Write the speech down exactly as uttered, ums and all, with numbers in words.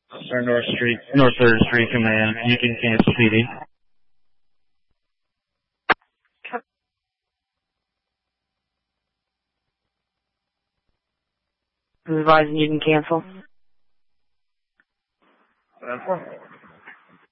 Sir, North Street, North third Street Command. You can cancel P D. Advising you can cancel. Ten four.